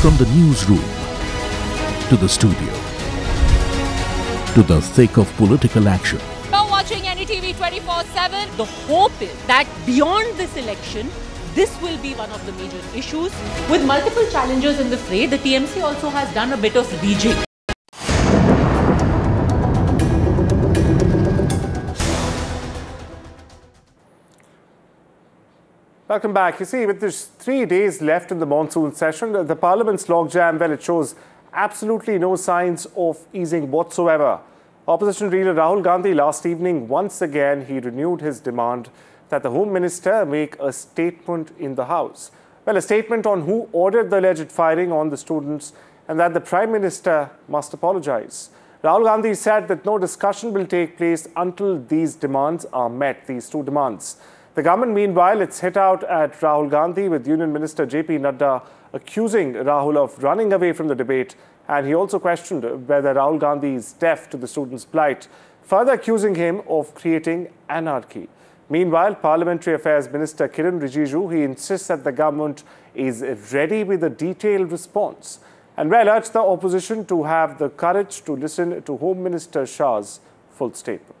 From the newsroom to the studio to the thick of political action. You're watching NDTV 24/7. The hope is that beyond this election, this will be one of the major issues. With multiple challengers in the fray, the TMC also has done a bit of rejig. Welcome back. You see, with just 3 days left in the monsoon session, the Parliament's logjam, well, it shows absolutely no signs of easing whatsoever. Opposition leader Rahul Gandhi last evening, once again, he renewed his demand that the Home Minister make a statement in the House. Well, a statement on who ordered the alleged firing on the students and that the Prime Minister must apologise. Rahul Gandhi said that no discussion will take place until these demands are met, these two demands. The government, meanwhile, it's hit out at Rahul Gandhi with Union Minister JP Nadda accusing Rahul of running away from the debate, and he also questioned whether Rahul Gandhi is deaf to the students' plight, further accusing him of creating anarchy. Meanwhile, Parliamentary Affairs Minister Kiren Rijiju, he insists that the government is ready with a detailed response and well urged the opposition to have the courage to listen to Home Minister Shah's full statement.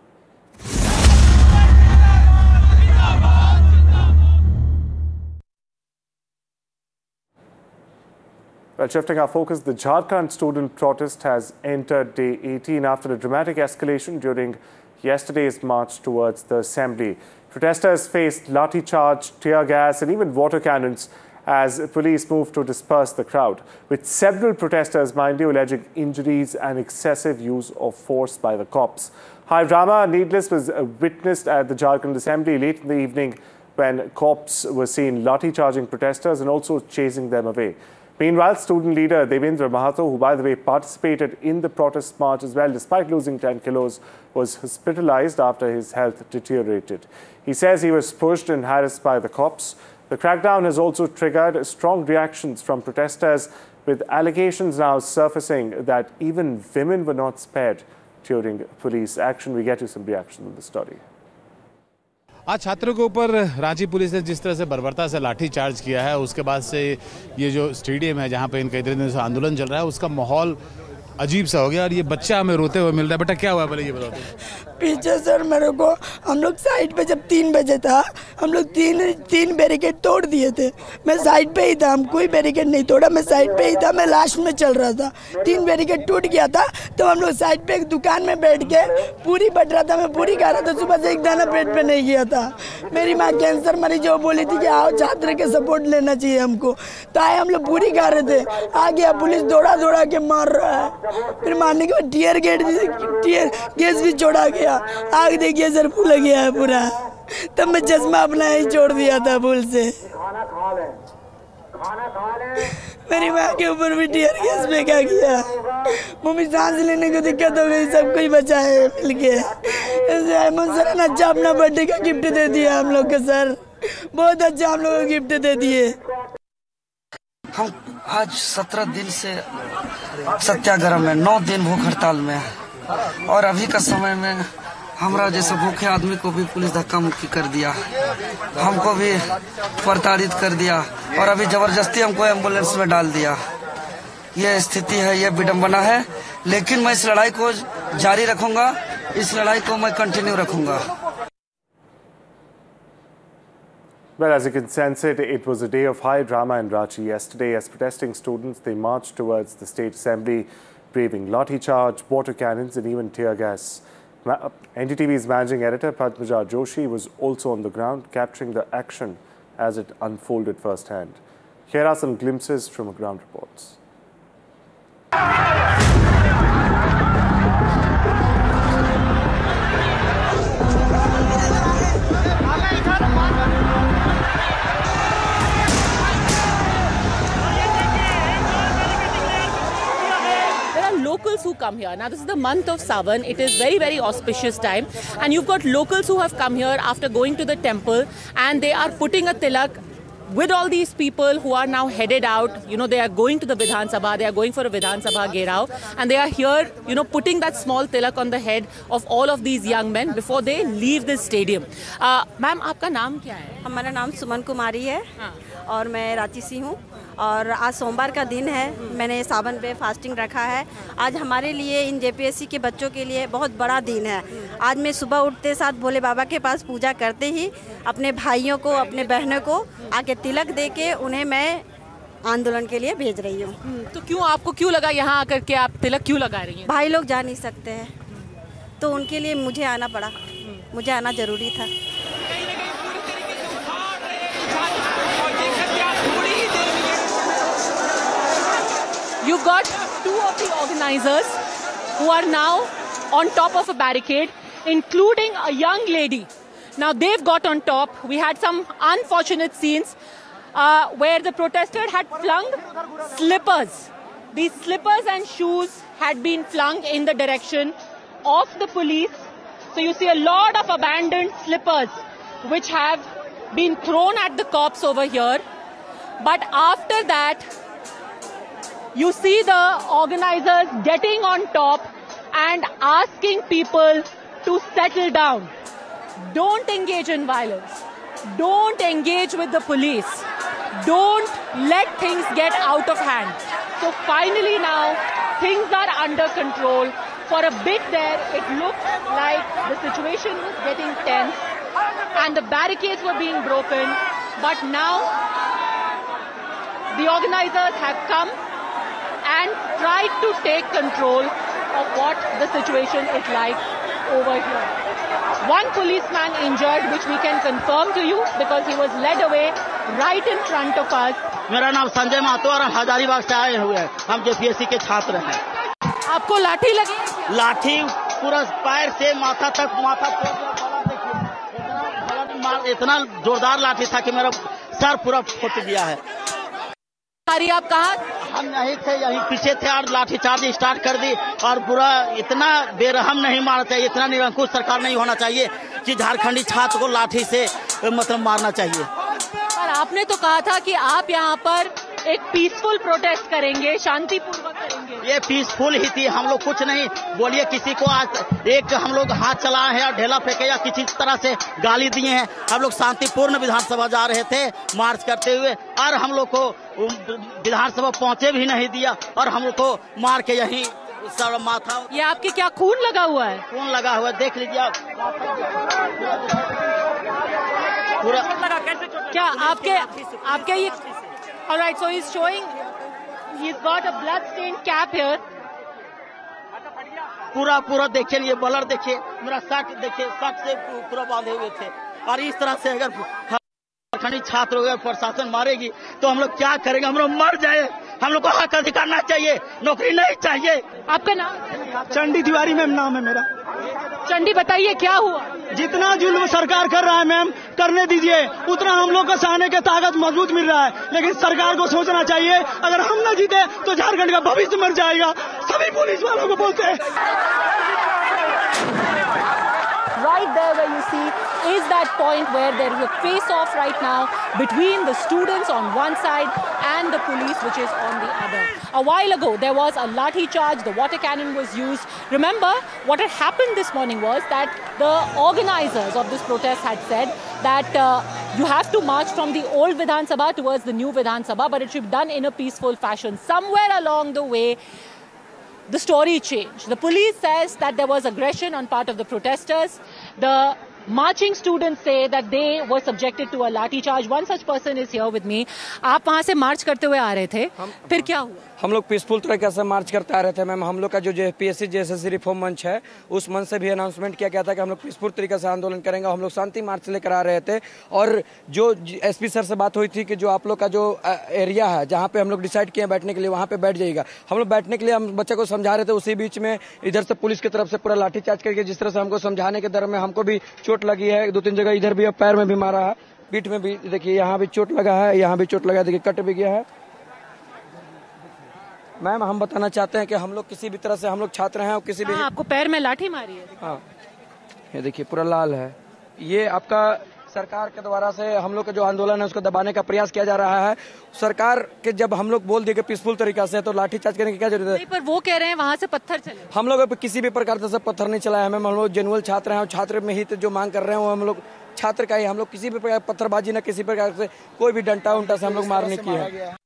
Well, shifting our focus, the Jharkhand student protest has entered day 18 after a dramatic escalation during yesterday's march towards the assembly. Protesters faced lathi charge, tear gas and even water cannons as police moved to disperse the crowd, with several protesters, mind you, alleging injuries and excessive use of force by the cops. High drama, needless, was witnessed at the Jharkhand assembly late in the evening when cops were seen lathi charging protesters and also chasing them away. Meanwhile, student leader Devendra Mahato, who by the way participated in the protest march as well despite losing 10 kilos, was hospitalized after his health deteriorated. He says he was pushed and harassed by the cops. The crackdown has also triggered strong reactions from protesters, with allegations now surfacing that even women were not spared during police action. We get you some reaction on the story. आज छात्रों के ऊपर Ranchi police ने जिस तरह से बर्बरता से लाठी चार्ज किया है, उसके बाद से ये जो स्टेडियम है जहाँ पे इनका इतने दिन से आंदोलन चल रहा है, उसका माहौल अजीब सा हो गया और ये बच्चा हमें रोते हुए मिल रहा है। बेटा क्या हुआ, पहले ये बताओ। पीछे सर मेरे को हम लोग साइड पे जब 3 बजे था, हम लोग तीन बैरिकेड तोड़ दिए थे। मैं साइड पे ही था, हम कोई बैरिकेड नहीं तोड़ा, मैं साइड पे ही था, मैं लास्ट में चल रहा था। 3 बैरिकेड टूट गया था तो हम लोग साइड पे एक दुकान में बैठ के पूरी बट रहा था, मैं पूरी खा रहा था, सुबह से एक दाना पेट पे नहीं गया था। मेरी माँ कैंसर मरीज वो बोली थी कि आओ छात्र के सपोर्ट लेना चाहिए हमको, तो आए हम लोग पूरी खा रहे थे। आ गया पुलिस दौड़ा दौड़ा के मार रहा है, फिर मारने के बाद टीयर गैस भी छोड़ा गया। आग देखिए सर फूल गया है पूरा, तब मैं चश्मा अपना ही छोड़ दिया था भूल से। मेरी माँ के ऊपर भी टीयर गैस फेंका गया, मम्मी सांस लेने को दिक्कत हो गई, सब कुछ बचा है मिलके। सर अच्छा अपना बर्थडे का गिफ्ट दे दिया हम लोग को सर, बहुत अच्छा हम लोग को गिफ्ट दे दिए। हम आज 17 दिन से सत्याग्रह में, 9 दिन भूख हड़ताल में, और अभी का समय में हमारा जैसा भूखे आदमी को भी पुलिस धक्का मुक्की कर दिया, हमको भी प्रताड़ित कर दिया और अभी जबरदस्ती हमको एम्बुलेंस में डाल दिया। ये स्थिति है, ये विडंबना है, लेकिन मैं इस लड़ाई को जारी रखूंगा, इस लड़ाई को मैं कंटिन्यू रखूंगा। Well, as you can sense it was a day of high drama in Ranchi yesterday as protesting students, they marched towards the State Assembly, braving lathi charge, water cannons and even tear gas. NDTV's managing editor Padmaja Joshi was also on the ground, capturing the action as it unfolded firsthand. Here are some glimpses from ground reports. Locals who come here. Now this is the month of Sawan. It is very, very auspicious time. And you've got locals who have come here after going to the temple and they are putting a tilak with all these people who are now headed out. You know, they are going to the Vidhan Sabha. They are going for a Vidhan Sabha Gherao. And they are here, you know, putting that small tilak on the head of all of these young men before they leave this stadium. Ma'am, आपका नाम क्या है? हमारा नाम सुमन कुमारी है और मैं रांची से हूँ और आज सोमवार का दिन है, मैंने सावन पे फास्टिंग रखा है। आज हमारे लिए इन जेपीएससी के बच्चों के लिए बहुत बड़ा दिन है। आज मैं सुबह उठते साथ भोले बाबा के पास पूजा करते ही अपने भाइयों को, अपने बहनों को आके तिलक दे के उन्हें मैं आंदोलन के लिए भेज रही हूँ। तो आपको क्यों लगा यहाँ आकर के आप तिलक क्यों लगा रही हैं? भाई लोग जा नहीं सकते हैं तो उनके लिए मुझे आना पड़ा, मुझे आना ज़रूरी था। You've got two of the organizers who are now on top of a barricade, including a young lady. Now they've got on top. We had some unfortunate scenes where the protester had flung slippers. These slippers and shoes had been flung in the direction of the police. So you see a lot of abandoned slippers which have been thrown at the cops over here. But after that, you see the organizers getting on top and asking people to settle down. Don't engage in violence. Don't engage with the police. Don't let things get out of hand. So finally now, things are under control. For a bit there, it looked like the situation was getting tense and the barricades were being broken. But now, the organizers have come and tried to take control of what the situation is like over here. One policeman injured, which we can confirm to you because he was led away right in front of us. मेरा नाम संजय महतो और हम हजारीबाग से आए हुए हैं। हम JPSC के छात्र हैं। आपको लाठी लगी? लाठी पूरा पैर से माथा तक, इतना जोरदार लाठी था कि मेरा सर पूरा फूट गया है। आप कहाँ? हम यहीं थे, यहीं पीछे थे और लाठी चार्ज स्टार्ट कर दी और पूरा इतना बेरहम नहीं मारना चाहिए, इतना निरंकुश सरकार नहीं होना चाहिए कि झारखंडी छात्र को लाठी से मतलब मारना चाहिए। पर आपने तो कहा था कि आप यहाँ पर एक पीसफुल प्रोटेस्ट करेंगे, शांतिपूर्वक करेंगे। ये पीसफुल ही थी, हम लोग कुछ नहीं बोलिए किसी को। आज एक हम लोग हाथ चलाए हैं और ढेला फेंके या किसी तरह से गाली दिए हैं। हम लोग शांतिपूर्ण विधानसभा जा रहे थे मार्च करते हुए और हम लोग को विधानसभा पहुंचे भी नहीं दिया और हम लोग को मार के यहीं सर माथा। ये आपके क्या खून लगा हुआ है? खून लगा हुआ है, देख लीजिए आप पूरा। क्या आपके ये All right, so he's showing, he's got a blood-stained cap here. पूरा देखिए, ये बलर देखिए, मेरा शर्ट देखिए, शर्ट से पूरा बांधे हुए थे और इस तरह से अगर झारखंडी छात्र हो गए प्रशासन मारेगी तो हम लोग क्या करेंगे? हम लोग मर जाए। हम लोग को हक अधिकार ना चाहिए, नौकरी नहीं चाहिए। आपका नाम? चंडी तिवारी मैम नाम है मेरा। चंडी, बताइए क्या हुआ? जितना जुल्म सरकार कर रहा है मैम, करने दीजिए, उतना हम लोग को सहने के ताकत मजबूत मिल रहा है। लेकिन सरकार को सोचना चाहिए, अगर हम न जीते तो झारखंड का भविष्य मर जाएगा। सभी पुलिस वालों को बोलते हैं। Right there where you see is that point where there is a face-off right now between the students on one side and the police which is on the other. A while ago there was a lathi charge, the water cannon was used. Remember what had happened this morning was that the organizers of this protest had said that you have to march from the old Vidhan Sabha towards the new Vidhan Sabha, but it should be done in a peaceful fashion. Somewhere along the way the story changed. The police says that there was aggression on part of the protesters. The marching students say that they were subjected to a lathi charge. One such person is here with me. आप वहाँ से मार्च करते हुए आ रहे थे, फिर क्या हुआ? हम लोग पीसफुल तरीके से मार्च करते आ रहे थे मैम। हम लोग का जो जेपीएससी जेएसएससी रिफॉर्म मंच है, उस मंच से भी अनाउंसमेंट किया गया था कि हम लोग पीसफुल तरीके से आंदोलन करेंगे। हम लोग शांति मार्च लेकर आ रहे थे और जो एसपी सर से बात हुई थी कि जो आप लोग का जो एरिया है जहाँ पे हम लोग डिसाइड किए बैठने के लिए, वहाँ पे बैठ जाइएगा। हम लोग बैठने के लिए हम बच्चे को समझा रहे थे, उसी बीच में इधर से पुलिस की तरफ से पूरा लाठीचार्ज करके जिस तरह से हमको समझाने के दर में हमको भी चोट लगी है। 2-3 जगह इधर भी, पैर में भी मारा है, पीठ में भी देखिए, यहाँ भी चोट लगा है, यहाँ भी चोट लगा है, देखिए कट भी गया है। मैम हम बताना चाहते हैं कि हम लोग किसी भी तरह से, हम लोग छात्र हैं और किसी भी। आपको पैर में लाठी मारी है? हाँ, ये देखिए पूरा लाल है। ये आपका सरकार के द्वारा से हम लोग का जो आंदोलन है उसको दबाने का प्रयास किया जा रहा है। सरकार के जब हम लोग बोल दिए कि पीसफुल तरीका से, तो लाठीचार्ज करने की क्या जरूरत है? नहीं, पर वो कह रहे हैं वहाँ से पत्थर चले। हम लोग किसी भी प्रकार से पत्थर नहीं चलाया है मैम। हम लोग जेनुअल छात्र हैं और छात्र में ही जो मांग कर रहे हैं वो हम लोग छात्र का ही। हम लोग किसी भी प्रकार पत्थरबाजी न किसी प्रकार से कोई भी डंटा उंटा से हम लोग मारने की है।